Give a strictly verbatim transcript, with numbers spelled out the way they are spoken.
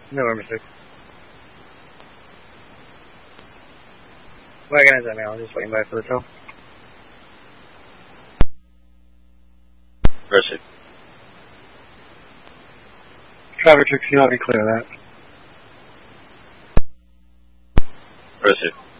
November sixth. Wagon is at now, just waiting by for the tow. Proceed. Traffic six, you know, I can clear that. Proceed.